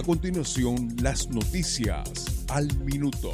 A continuación, las noticias al minuto.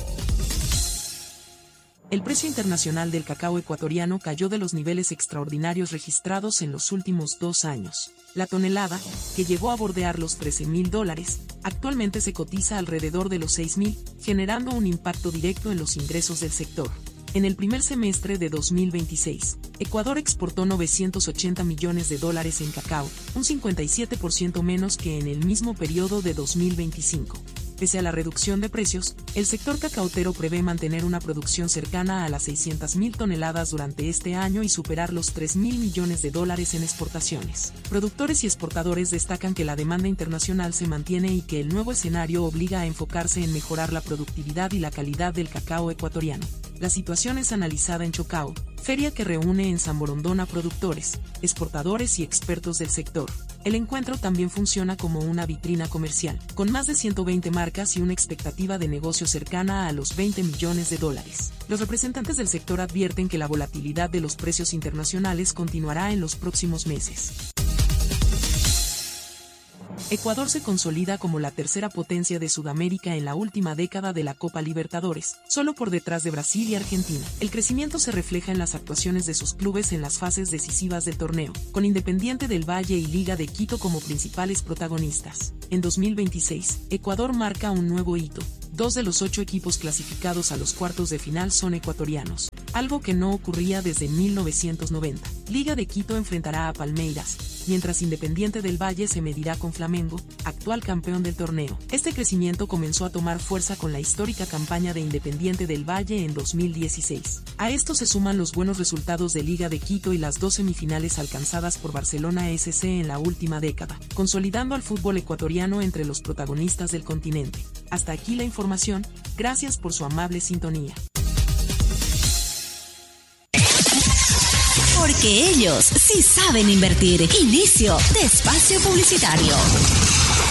El precio internacional del cacao ecuatoriano cayó de los niveles extraordinarios registrados en los últimos 2 años. La tonelada, que llegó a bordear los $13,000, actualmente se cotiza alrededor de los $6,000, generando un impacto directo en los ingresos del sector. En el primer semestre de 2026, Ecuador exportó $980 millones en cacao, un 57% menos que en el mismo periodo de 2025. Pese a la reducción de precios, el sector cacautero prevé mantener una producción cercana a las 600.000 toneladas durante este año y superar los $3,000 millones en exportaciones. Productores y exportadores destacan que la demanda internacional se mantiene y que el nuevo escenario obliga a enfocarse en mejorar la productividad y la calidad del cacao ecuatoriano. La situación es analizada en Chocao, feria que reúne en San Borondón a productores, exportadores y expertos del sector. El encuentro también funciona como una vitrina comercial, con más de 120 marcas y una expectativa de negocio cercana a los $20 millones. Los representantes del sector advierten que la volatilidad de los precios internacionales continuará en los próximos meses. Ecuador se consolida como la tercera potencia de Sudamérica en la última década de la Copa Libertadores, solo por detrás de Brasil y Argentina. El crecimiento se refleja en las actuaciones de sus clubes en las fases decisivas del torneo, con Independiente del Valle y Liga de Quito como principales protagonistas. En 2026, Ecuador marca un nuevo hito. 2 de los 8 equipos clasificados a los cuartos de final son ecuatorianos, algo que no ocurría desde 1990. Liga de Quito enfrentará a Palmeiras, mientras Independiente del Valle se medirá con Flamengo, actual campeón del torneo. Este crecimiento comenzó a tomar fuerza con la histórica campaña de Independiente del Valle en 2016. A esto se suman los buenos resultados de Liga de Quito y las 2 semifinales alcanzadas por Barcelona SC en la última década, consolidando al fútbol ecuatoriano entre los protagonistas del continente. Hasta aquí la información, gracias por su amable sintonía. Porque ellos sí saben invertir. Inicio de espacio publicitario.